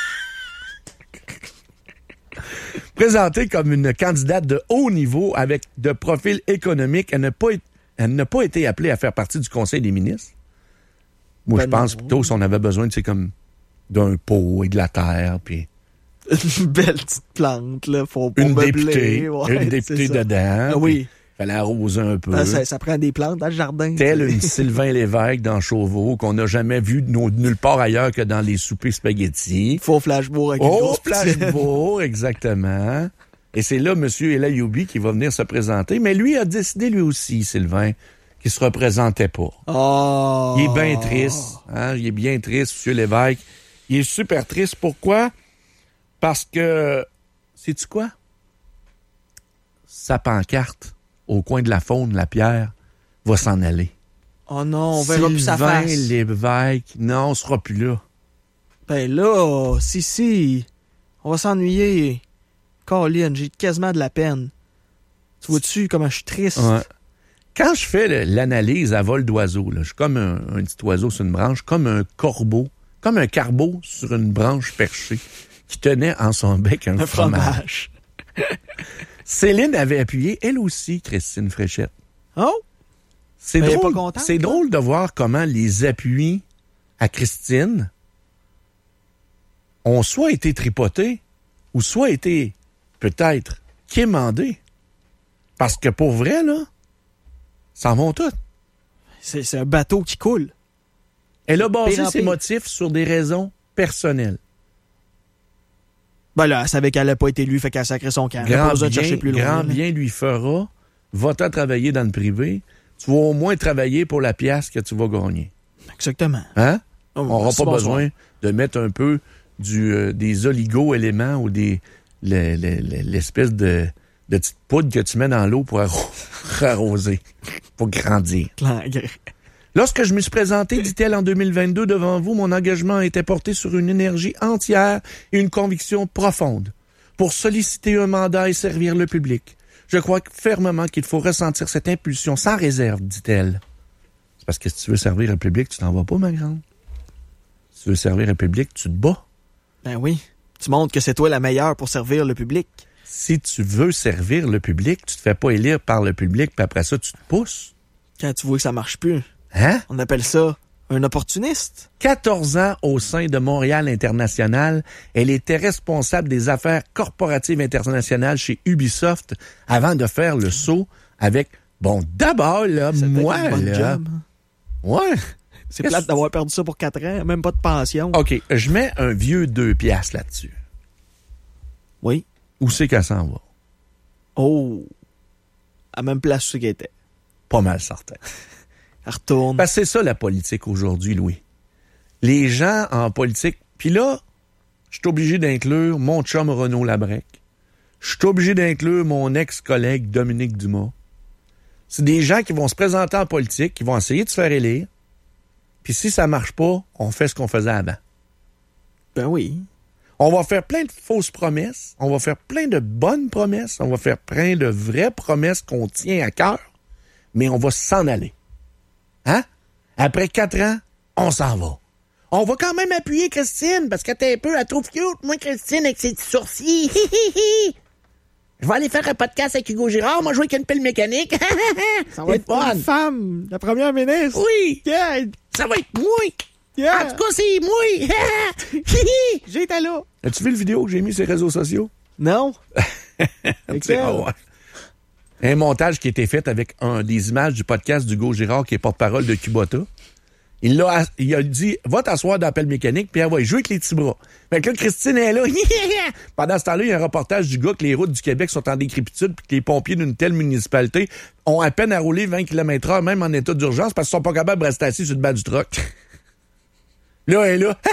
Présentée comme une candidate de haut niveau avec de profil économique, elle n'a pas, été- elle n'a pas été appelée à faire partie du Conseil des ministres. Moi, Ben je pense non. plutôt si on avait besoin, tu sais, comme d'un pot et de la terre, puis Une belle petite plante, là, pour, pour une meubler, députée, ouais, une députée c'est ça. dedans. Ah oui. Il fallait arroser un peu. Ah, ça, ça prend des plantes dans le jardin. Tel tu sais. une Sylvain Lévesque dans Chauveau, qu'on n'a jamais vu de no- nulle part ailleurs que dans les soupers spaghettis. Faux flashboard avec une Oh, grosse piscine. Flashboard, exactement. Et c'est là M. Elayoubi qui va venir se présenter. Mais lui a décidé, lui aussi, Sylvain, qu'il se représentait pas. Oh. Il est bien triste. Hein? Il est bien triste, M. Lévesque. Il est super triste. Pourquoi? Parce que, sais-tu quoi? Sa pancarte, au coin de la Faune, la Pierre, va s'en aller. Oh non, on verra plus sa Sylvain face. Lévesque, non, on sera plus là. Ben là, si, si, on va s'ennuyer. Colin, j'ai quasiment de la peine. Tu vois-tu comment je suis triste? Ouais. Quand je fais le- l'analyse à vol d'oiseau, là, je suis comme un, un petit oiseau sur une branche, comme un corbeau, comme un carbeau sur une branche perchée, qui tenait en son bec un, Un fromage. fromage. Céline avait appuyé, elle aussi, Christine Fréchette. Oh? C'est Mais elle est drôle, pas contente, c'est hein? drôle de voir comment les appuis à Christine ont soit été tripotés ou soit été, peut-être, quémandés. Parce que pour vrai, là, ça en vont toutes. C'est, c'est un bateau qui coule. Elle a basé Pire en ses pire. motifs sur des raisons personnelles. Ben là, elle savait qu'elle n'a pas été élue, fait qu'elle a sacré son camp. Elle n'a pas Grand besoin de bien, chercher plus loin. grand là. bien lui fera. Va-t'en travailler dans le privé. Tu vas au moins travailler pour la pièce que tu vas gagner. Exactement. Hein? Oh, On n'aura merci, pas bonsoir. besoin de mettre un peu du, euh, des oligo-éléments ou des le- le- le- l'espèce de, de petite poudre que tu mets dans l'eau pour arro- arroser, pour grandir. L'engrais. Lorsque je me suis présenté, dit-elle, en deux mille vingt-deux, devant vous, mon engagement était porté sur une énergie entière et une conviction profonde pour solliciter un mandat et servir le public. Je crois fermement qu'il faut ressentir cette impulsion sans réserve, dit-elle. C'est parce que si tu veux servir le public, tu t'en vas pas, ma grande. Si tu veux servir le public, tu te bats. Ben oui. Tu montres que c'est toi la meilleure pour servir le public. Si tu veux servir le public, tu te fais pas élire par le public, puis après ça, tu te pousses. Quand tu vois que ça marche plus. Hein? On appelle ça Un opportuniste? quatorze ans au sein de Montréal International. Elle était responsable des affaires corporatives internationales chez Ubisoft avant de faire le saut avec, bon, d'abord, là, C'était moi, une bonne là. job. Ouais. C'est Qu'est-ce plate que- d'avoir perdu ça pour quatre ans, même pas de pension. OK, je mets un vieux deux piastres là-dessus. Oui. Où c'est qu'elle s'en va? Oh. À la même place où c'est qu'elle était. Pas mal certain. Elle retourne. Parce que c'est ça la politique aujourd'hui, Louis. Les gens en politique... Puis là, je suis obligé d'inclure mon chum Renaud Labrec. Je suis obligé d'inclure mon ex-collègue Dominique Dumas. C'est des gens qui vont se présenter en politique, qui vont essayer de se faire élire. Puis si ça marche pas, on fait ce qu'on faisait avant. Ben oui. On va faire plein de fausses promesses, on va faire plein de bonnes promesses, on va faire plein de vraies promesses qu'on tient à cœur, mais on va s'en aller. Hein? Après quatre ans, on s'en va. On va quand même appuyer Christine, parce qu'elle est un peu, elle trouve cute, moi, Christine, avec ses petits sourcils. Je vais aller faire un podcast avec Hugo Girard, moi, jouer avec une pile mécanique. Ça va être fun. une femme, la première ministre. Oui, Yeah, ça va être moi. yeah. En tout cas, c'est moi. J'étais là. As-tu vu le vidéo que j'ai mis sur les réseaux sociaux? Non. C'est- ah ouais. Un montage qui a été fait avec un, des images du podcast d'Hugo Girard, qui est porte-parole de Kubota. Il, l'a, il a dit, va t'asseoir dans l'appel mécanique, puis elle va jouer avec les petits bras. Fait que là, Christine est là. Pendant ce temps-là, il y a un reportage du gars que les routes du Québec sont en décrépitude, puis que les pompiers d'une telle municipalité ont à peine à rouler vingt kilomètres heure, même en état d'urgence, parce qu'ils sont pas capables de rester assis sur le bas du truck. Là, elle est là.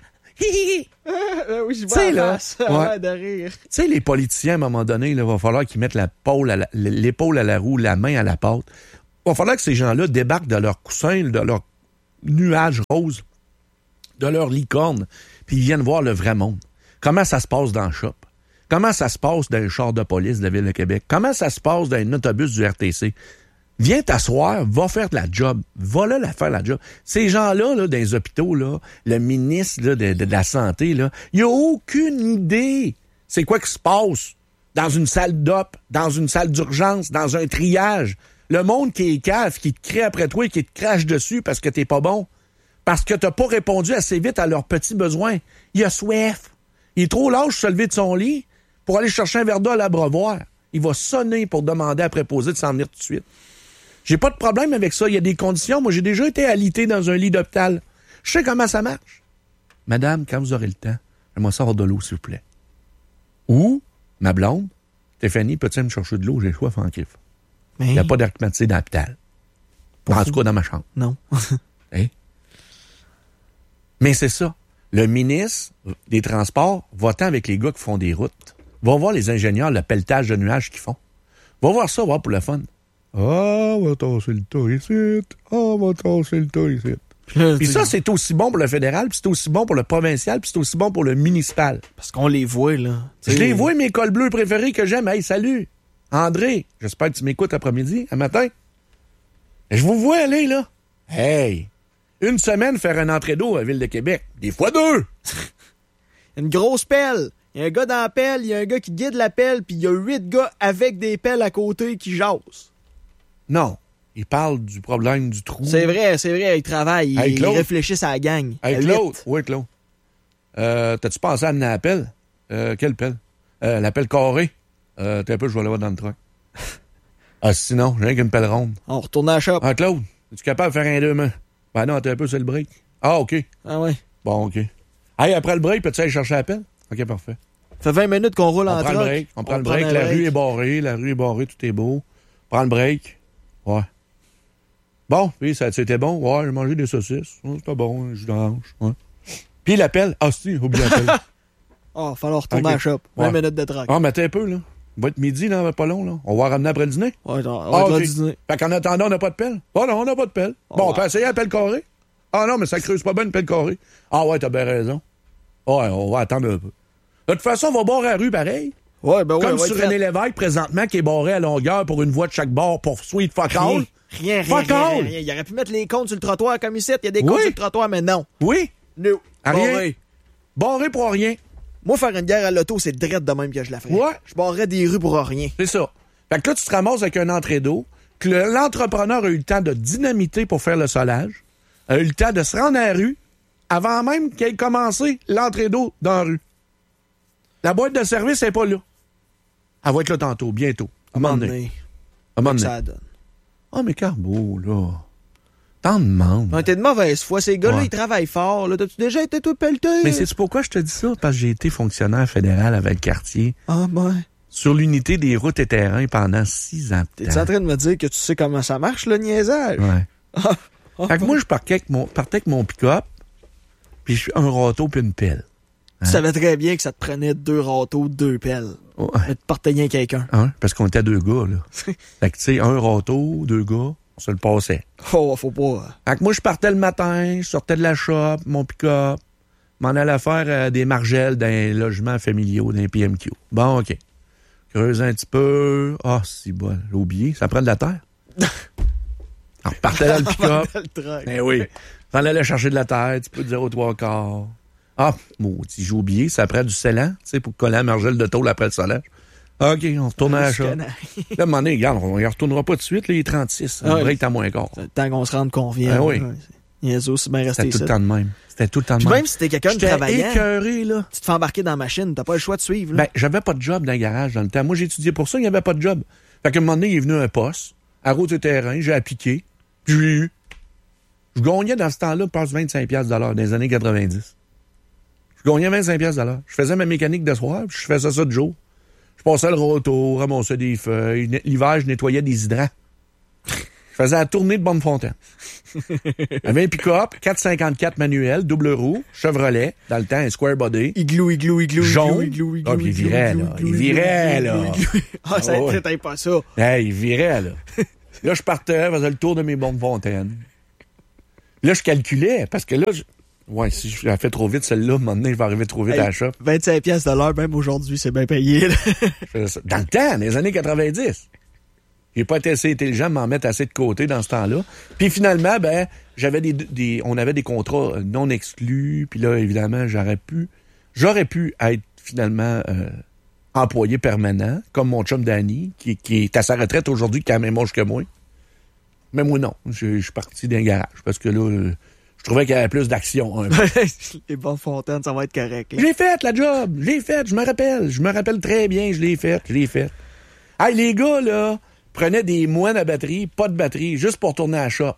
oui, je Tu sais, là, vois ouais. de rire. Tu sais, les politiciens, à un moment donné, il va falloir qu'ils mettent l'épaule à la, l'épaule à la roue, la main à la pâte. Il va falloir que ces gens-là débarquent de leur coussin, de leur nuage rose, de leur licorne, puis ils viennent voir le vrai monde. Comment ça se passe dans le shop? Comment ça se passe dans un char de police de la Ville de Québec? Comment ça se passe dans un autobus du R T C? Viens t'asseoir, va faire de la job. Va là la faire la job. Ces gens-là, là, dans les hôpitaux, là, le ministre là, de, de, de la Santé, là, il a aucune idée c'est quoi qui se passe dans une salle d'op, dans une salle d'urgence, dans un triage. Le monde qui est cave, qui te crie après toi et qui te crache dessus parce que t'es pas bon. Parce que t'as pas répondu assez vite à leurs petits besoins. Il a soif. Il est trop lâche de se lever de son lit pour aller chercher un verre d'eau à l'abreuvoir. Il va sonner pour demander à préposé de s'en venir tout de suite. J'ai pas de problème avec ça. Il y a des conditions. Moi, j'ai déjà été alité dans un lit d'hôpital. Je sais comment ça marche. Madame, quand vous aurez le temps, fais-moi ça hors de l'eau, s'il vous plaît. Ou, ma blonde, Stéphanie, peux-tu me chercher de l'eau? J'ai soif en kiff. Il Mais... n'y a pas d'air climatisé dans l'hôpital. En tout cas, dans ma chambre. Non. Hein? Mais c'est ça. Le ministre des Transports, va-t'en avec les gars qui font des routes. Va voir les ingénieurs, le pelletage de nuages qu'ils font. Va voir ça, va pour le fun. Ah, on va tasser le tas ici. Ah, on va tasser le tas ici. Puis ça, c'est aussi bon pour le fédéral, puis c'est aussi bon pour le provincial, puis c'est aussi bon pour le municipal. Parce qu'on les voit, là. Je les vois, mes cols bleus préférés que j'aime. Hey, salut! André, j'espère que tu m'écoutes après-midi, un matin. Je vous vois aller, là. Hey! Une semaine faire une entrée d'eau à la Ville de Québec. Des fois deux! Une grosse pelle. Il y a un gars dans la pelle, il y a un gars qui guide la pelle, puis il y a huit gars avec des pelles à côté qui jasent. Non. Il parle du problème du trou. C'est vrai, c'est vrai, ils travaillent, Hey, ils Claude. réfléchissent à la gang. Hey, À Claude. huit. Oui, Claude. Euh, t'as-tu pensé à amener la pelle? Euh, quelle pelle? Euh, la pelle carrée. Euh, t'es un peu, je vais aller voir dans le truck. Ah, sinon, j'ai rien qu'une pelle ronde. On retourne à la shop. Ah, Claude, es-tu capable de faire un deux mains? Ben non, t'es un peu sur le break. Ah, OK. Ah ouais. Bon, OK. Hey, après le break, peux-tu aller chercher la pelle? OK, parfait. Ça fait vingt minutes qu'on roule On en prend le truck. break. On prend le break. un La rue est barrée. La rue est barrée. Tout est beau. Prends le break. Ouais. Bon, puis ça c'était bon. Ouais, j'ai mangé des saucisses. Ouais, c'était bon. Un jus d'orange. Ouais. Puis l'appel. Ah, si, oublie l'appel. Ah, il falloir retourner Ok. à la shop. vingt Ouais. minutes de truck. Ah, mais attends un peu, là. Il va être midi, là, pas long, là. On va ramener après le dîner. Ouais, on Ah, va ok. dîner. Fait qu'en attendant, on n'a pas de pelle. Oh non, on n'a pas de pelle. Bon, ouais. on peut essayer la pelle carrée. Ah non, mais ça creuse pas bien une pelle carrée. Ah ouais, t'as bien raison. Ouais, on va attendre un peu. De toute façon, on va barrer la rue pareil. Ouais, ben ouais, Comme on va sur être René fait. Lévesque, présentement, qui est barré à longueur pour une voie de chaque bord pour sweet fuck all. Rien, rien, rien, Fuck rien, all. rien. Il aurait pu mettre les comptes sur le trottoir comme ici. Il y a des comptes Oui. sur le trottoir, mais non. Oui, No. à rien. Barré. Barré pour rien. Moi, faire une guerre à l'auto, c'est drette de même que je la ferais. Ouais. Je barrerais des rues pour rien. C'est ça. Fait que là, tu te ramasses avec une entrée d'eau, que le- l'entrepreneur a eu le temps de dynamiter pour faire le solage. a eu le temps de se rendre à la rue avant même qu'elle ait commencé l'entrée d'eau dans la rue. La boîte de service n'est pas là. Elle va être là tantôt, bientôt. À un moment donné. À un moment donné. Ça donne. Ah, oh, mais Carbo, là. T'en demandes. On t'es de mauvaise foi. Ces gars-là, Ouais. ils travaillent fort. Là. T'as-tu déjà été tout pelleté? Mais c'est pourquoi je te dis ça? Parce que j'ai été fonctionnaire fédéral avec le quartier Ah, ben. sur l'unité des routes et terrains pendant six ans. T'es-tu en train de me dire que tu sais comment ça marche, le niaisage? Ouais. Ah, ah, Fait que moi, je partais avec mon, partais avec mon pick-up, puis je suis un râteau puis une pelle. Tu savais très bien que ça te prenait deux râteaux, deux pelles. Ouais. Mais tu partais rien quelqu'un. Hein? Parce qu'on était deux gars, là. Fait que, tu sais, un râteau, deux gars, on se le passait. Oh, faut pas. Fait que moi, je partais le matin, je sortais de la shop, mon pick-up, m'en allais faire euh, des margelles dans les logements familiaux, dans les P M Q. Bon, OK. Creuse un petit peu. Ah, si bon, j'ai oublié, ça prend de la terre. On repartait dans le pick-up. le truck. Eh oui. On allait chercher de la terre, un petit peu de zéro trois quarts. Ah, maudit, j'ai oublié, ça prend du scellant, tu sais, pour coller la margelle de tôle après le solage. OK, on retourne à la shop. Là, à un moment donné, regarde, on y retournera pas tout de suite, là, il est trente-six. Ah, Le break est à moins quart. C'est le temps qu'on se rende qu'on vient. Ah oui. Niaiseau, c'est bien resté C'était tout ça. le temps de même. C'était tout le temps de Puis même. même si t'es quelqu'un de J'étais travaillant, écœuré, là. tu te fais embarquer dans la machine, t'as pas le choix de suivre. Là. Ben, j'avais pas de job dans le garage dans le temps. Moi, j'ai étudié pour ça, il n'y avait pas de job. Fait qu'à un moment donné, il est venu un poste, à route de terrain, j'ai appliqué, puis j'ai eu. Je gagnais dans ce temps-là, je pense vingt-cinq piastres de l'heure, dans les années quatre-vingt-dix. Je gagnais vingt-cinq piastres de l'heure. Je faisais ma mécanique de soir, puis je faisais ça de jour. Je passais le roto, ramassais des feuilles. L'hiver, je nettoyais des hydrants. Je faisais la tournée de Bonnefontaine. J'avais un pick-up, quatre cinquante-quatre manuel, double roue, Chevrolet, dans le temps, un square body. Igloo, igloo, igloo, Jaune. igloo, igloo, Ah, puis il igloo, virait, igloo, là. igloo, Il igloo, virait, igloo, là. igloo. Ah, ça Ah ouais. t'éteint pas ça. Hey, il virait, là. Là, je partais, je faisais le tour de mes Bonnefontaines. Là, je calculais, parce que là, je... ouais, si je l'ai fait trop vite, celle-là, à un moment donné, je vais arriver trop vite Hey, à la shop. vingt-cinq piastres de l'heure, même aujourd'hui, c'est bien payé. Là. Je faisais ça. Dans le temps, dans les années quatre-vingt-dix. J'ai pas été assez intelligent de m'en mettre assez de côté dans ce temps-là. Puis finalement, ben, j'avais des, des, on avait des contrats non exclus. Puis là, évidemment, j'aurais pu, j'aurais pu être finalement euh, employé permanent, comme mon chum Danny, qui, qui est à sa retraite aujourd'hui, qui a la même âge que moi. Mais moi, non. Je, je suis parti d'un garage parce que là, euh, je trouvais qu'il y avait plus d'action. Un peu. Les bonnes fontaines, ça va être correct. Je l'ai fait, la job. Je l'ai fait, je me rappelle. Je me rappelle très bien, je l'ai fait, je l'ai fait. Hey, les gars, là, prenaient des moines à batterie, pas de batterie, juste pour tourner à la shop.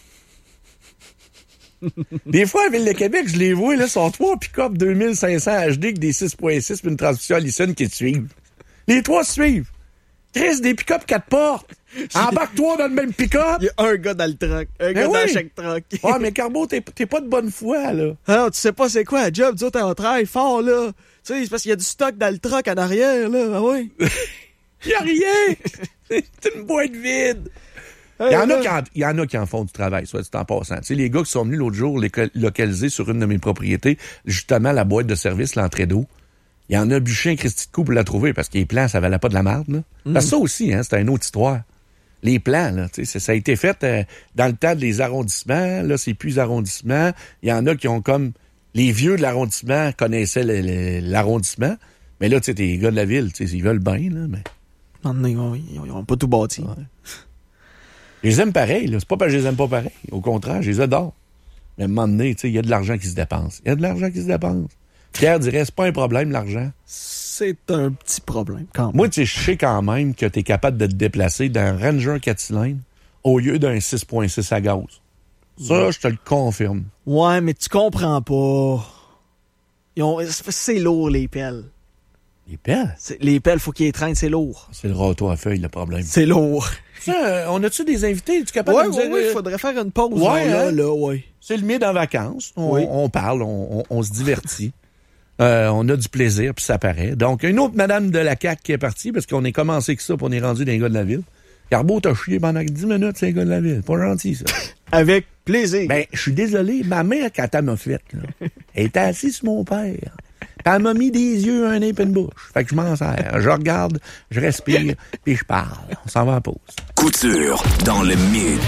Des fois, à Ville de Québec, je les vois, là, sont trois pick-up deux mille cinq cents H D avec des six point six puis une transmission Allison qui te suivent. Les trois se suivent. Chris, des pick-up quatre portes. Embarque-toi dans le même pick-up. Il y a un gars dans le truck, un Ben gars oui. dans chaque truck. Ouais, mais Carbo, t'es, t'es pas de bonne foi, là. Alors, tu sais pas c'est quoi la job, tu sais, on travaille fort, là. Tu sais, c'est parce qu'il y a du stock dans le truck en arrière, là. Ah oui. Y a rien. C'est une boîte vide. Il y, en a qui en, il y en a qui en font du travail, soit dit en passant. Tu sais, les gars qui sont venus l'autre jour les localiser sur une de mes propriétés, justement la boîte de service, l'entrée d'eau, il y en a bûché un Christy de coup pour la trouver parce que les plans, ça valait pas de la merde. Là. Mm. Parce que ça aussi, hein, c'était une autre histoire. Les plans, là, tu sais, ça a été fait euh, dans le temps des arrondissements. Là, c'est plus arrondissement. Il y en a qui ont comme... Les vieux de l'arrondissement connaissaient le, le, l'arrondissement. Mais là, tu sais, les gars de la ville, tu sais, ils veulent bien, là, mais... Non, non, ils n'ont pas tout bâti. Ouais. Je les aime pareil, là. C'est pas parce que je les aime pas pareil. Au contraire, je les adore. Mais à un moment donné, tu sais, il y a de l'argent qui se dépense. Il y a de l'argent qui se dépense. Pierre dirait, c'est pas un problème, l'argent. C'est un petit problème, quand même. Moi, tu sais, je sais quand même que t'es capable de te déplacer d'un Ranger quatre cylindres au lieu d'un six point six à gaz. Ça, ouais. Je te le confirme. Ouais, mais tu comprends pas. Ils ont... C'est lourd, les pelles. Les pelles? C'est... Les pelles, faut qu'ils les traînent, c'est lourd. C'est le râteau à feuilles, le problème. C'est lourd. Ça, euh, on a-tu des invités? Es-tu capable ouais, de me dire... Oui, il euh... faudrait faire une pause. Ouais, là, hein? là, ouais. C'est le mid en vacances. On, oui. on parle, on, on, on se divertit. Euh, on a du plaisir, puis ça paraît. Donc, une autre madame de la C A Q qui est partie, parce qu'on est commencé que ça, puis on est rendu des gars de la ville. Carbo, t'as chié pendant dix minutes, c'est les gars de la ville. Pas gentil, ça. Avec plaisir. Ben, je suis désolé, ma mère, quand elle m'a fait, là, elle était assise sur mon père. Puis elle m'a mis des yeux, un nez et une bouche. Fait que je m'en sers. Je regarde, je respire, puis je parle. On s'en va en pause. Couture dans le mid.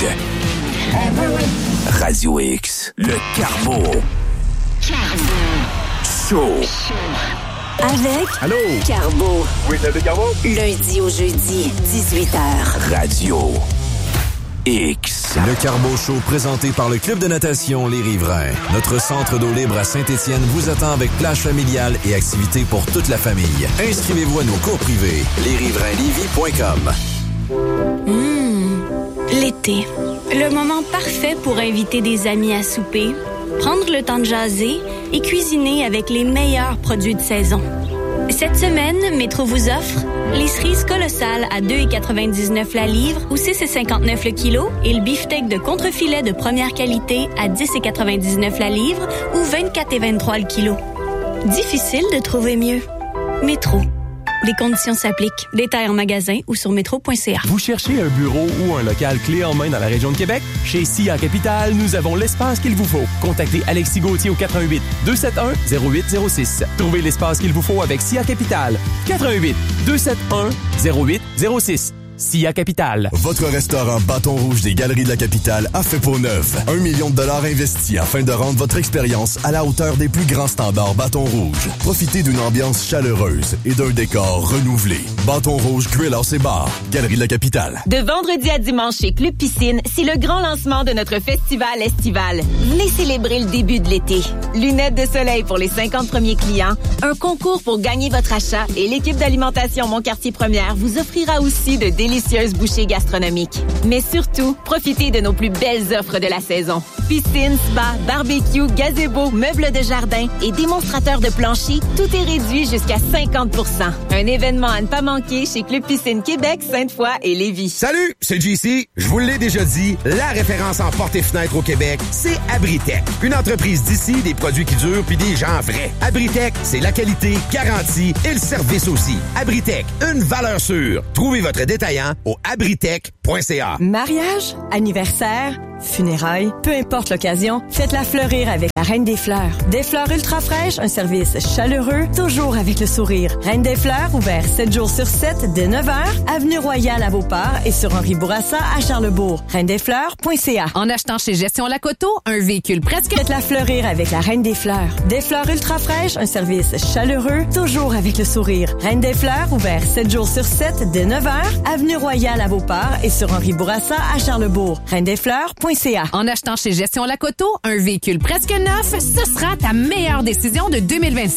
Radio X, le Carbo. Carbo. Show. Avec Allô? Carbo. Oui, David Carbo? Lundi au jeudi, dix-huit heures. Radio X. Le Carbo Show présenté par le Club de natation Les Riverains. Notre centre d'eau libre à Saint-Étienne vous attend avec plage familiale et activités pour toute la famille. Inscrivez-vous à nos cours privés. les riverains lévis point com. Mmh, l'été. Le moment parfait pour inviter des amis à souper, prendre le temps de jaser et cuisiner avec les meilleurs produits de saison. Cette semaine, Métro vous offre les cerises colossales à deux virgule quatre-vingt-dix-neuf la livre ou six virgule cinquante-neuf le kilo et le beefsteak de contrefilet de première qualité à dix virgule quatre-vingt-dix-neuf la livre ou vingt-quatre virgule vingt-trois le kilo. Difficile de trouver mieux. Métro. Les conditions s'appliquent. Détails en magasin ou sur métro point c a. Vous cherchez un bureau ou un local clé en main dans la région de Québec? Chez S I A Capital, nous avons l'espace qu'il vous faut. Contactez Alexis Gauthier au quatre un huit, deux sept un, zéro huit zéro six. Trouvez l'espace qu'il vous faut avec S I A Capital. quatre un huit, deux sept un, zéro huit zéro six. S I A Capital. Votre restaurant Bâton Rouge des Galeries de la Capitale a fait peau neuve. Un million de dollars investis afin de rendre votre expérience à la hauteur des plus grands standards Bâton Rouge. Profitez d'une ambiance chaleureuse et d'un décor renouvelé. Bâton Rouge Grill House et Bar, Galerie de la Capitale. De vendredi à dimanche chez Club Piscine, c'est le grand lancement de notre festival estival. Venez célébrer le début de l'été. Lunettes de soleil pour les cinquante premiers clients, un concours pour gagner votre achat et l'équipe d'alimentation Mon Quartier Première vous offrira aussi de délicieuses délicieuses bouchées gastronomiques. Mais surtout, profitez de nos plus belles offres de la saison. Piscine, spa, barbecue, gazebo, meubles de jardin et démonstrateurs de plancher, tout est réduit jusqu'à cinquante pour cent. Un événement à ne pas manquer chez Club Piscine Québec, Sainte-Foy et Lévis. Salut, c'est J C. Je vous l'ai déjà dit, la référence en portes et fenêtres au Québec, c'est Abritech. Une entreprise d'ici, des produits qui durent puis des gens vrais. Abritech, c'est la qualité, garantie et le service aussi. Abritech, une valeur sûre. Trouvez votre détaillant au abritech point c a. Mariage, anniversaire, funérailles, peu importe l'occasion, faites-la fleurir avec la Reine des Fleurs. Des fleurs ultra fraîches, un service chaleureux, toujours avec le sourire. Reine des Fleurs, ouvert sept jours sur sept dès neuf heures, avenue Royale à Beauport et sur Henri Bourassa à Charlesbourg. reine des fleurs point c a. En achetant chez Gestion Lacoto, un véhicule presque... Faites-la fleurir avec la Reine des Fleurs. Des fleurs ultra fraîches, un service chaleureux, toujours avec le sourire. Reine des Fleurs, ouvert sept jours sur sept dès neuf heures, avenue Royale à Beauport et sur Henri Bourassa à Charlesbourg. reine des fleurs point c a. En achetant chez Gestion Lacoto, un véhicule presque neuf, ce sera ta meilleure décision de deux mille vingt-six.